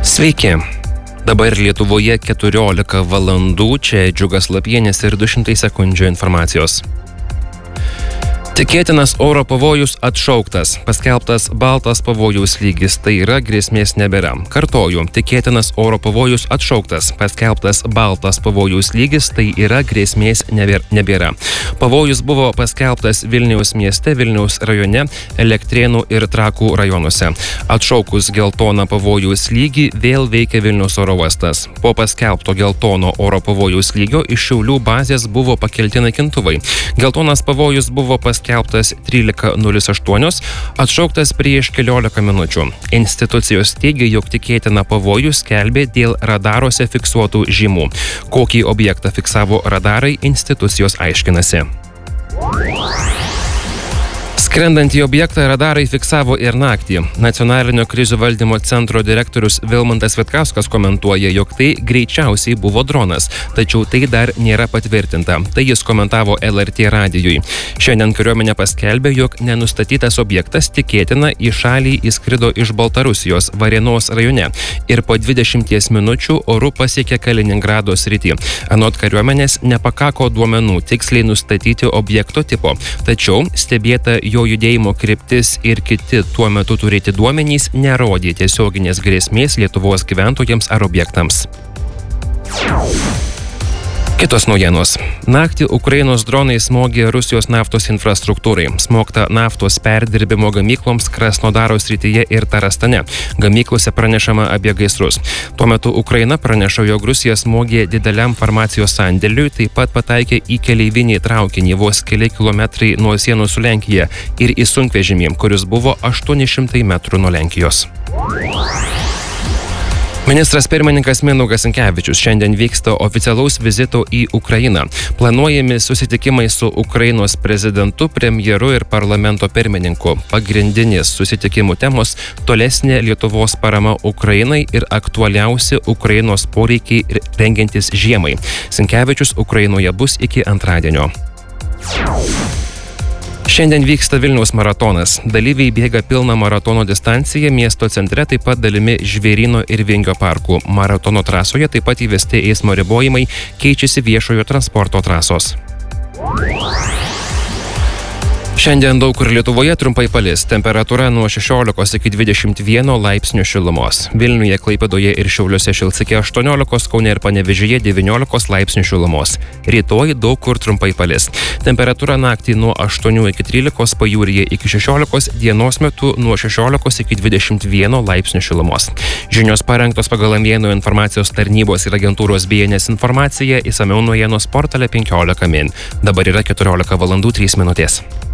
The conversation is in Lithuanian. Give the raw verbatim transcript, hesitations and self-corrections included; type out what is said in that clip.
Sveiki. Dabar Lietuvoje keturiolika valandų, čia Džiugas Lapienis ir du šimtai sekundžių informacijos. Tikėtinas oro pavojus atšauktas. Paskelbtas baltas pavojaus lygis, tai yra grėsmės nebėra. Kartoju, tikėtinas oro pavojus atšauktas. Paskelbtas baltas pavojaus lygis, tai yra grėsmės nebėra. Pavojus buvo paskelbtas Vilniaus mieste, Vilniaus rajone, Elektrėnų ir Trakų rajonuose. Atšaukus geltoną pavojaus lygį vėl veikia Vilniaus oro uostas. Po paskelbto geltono oro pavojaus lygio iš Šiaulių bazės buvo pakelti naikintuvai. Geltonas pavojus buvo paskelbtas Skelbtas trylika nulis aštuoni, atšauktas prieš keliolika minučių. Institucijos teigia, jog tikėtina pavojų skelbė dėl radaruose fiksuotų žymų. Kokį objektą fiksavo radarai, institucijos aiškinasi. Skrendantį objektą radarai fiksavo ir naktį. Nacionalinio krizių valdymo centro direktorius Vilmantas Vitkauskas komentuoja, jog tai greičiausiai buvo dronas, tačiau tai dar nėra patvirtinta. Tai jis komentavo L R T radijui. Šiandien kariuomenė paskelbė, jog nenustatytas objektas tikėtina į šalį įskrido iš Baltarusijos Varėnos rajone ir po dvidešimties minučių oru pasiekė Kaliningrado sritį. Anot kariuomenės nepakako duomenų tiksliai nustatyti objekto tipo, tačiau stebėta jo judėjimo kryptis ir kiti tuo metu turėti duomenys nerodė tiesioginės grėsmės Lietuvos gyventojams ar objektams. Kitos naujienos. Naktį Ukrainos dronai smogė Rusijos naftos infrastruktūrai. Smogta naftos perdirbimo gamykloms Krasnodaro srityje ir Tarastane. Gamyklose pranešama apie gaisrus. Tuo metu Ukraina praneša, jog Rusija smogė dideliam farmacijos sandėliui, taip pat pataikė į keleivinį traukinį vos keli kilometrai nuo sienos su Lenkija ir į sunkvežimį, kuris buvo aštuoni šimtai metrų nuo Lenkijos. Ministras pirmininkas Mindaugas Sinkevičius šiandien vyksta oficialaus vizito į Ukrainą. Planuojami susitikimai su Ukrainos prezidentu, premjeru ir parlamento pirmininku. Pagrindinės susitikimų temos – tolesnė Lietuvos parama Ukrainai ir aktualiausi Ukrainos poreikiai rengiantis žiemai. Sinkevičius Ukrainoje bus iki antradienio. Šiandien vyksta Vilniaus maratonas. Dalyviai bėga pilną maratono distanciją miesto centre, taip pat dalimi Žvėryno ir Vingio parkų. Maratono trasoje taip pat įvesti eismo ribojimai, keičiasi viešojo transporto trasos. Šiandien daug kur Lietuvoje trumpai palis. Temperatūra nuo šešiolikos iki dvidešimt vieno laipsnių šilumos. Vilniuje, Klaipėdoje ir Šiauliuose šils iki aštuoniolikos, Kaune ir Panevėžyje devyniolikos laipsnių šilumos. Rytoj daug kur trumpai palis. Temperatūra naktį nuo aštuonių iki trylikos, pajūryje iki šešiolikos, dienos metu nuo šešiolikos iki dvidešimt vieno laipsnių šilumos. Žinios parengtos pagal Amvienų informacijos tarnybos ir agentūros B N S informaciją, išsamiau naujienos portale penkiolika min. Dabar yra keturiolika valandų trys minutės.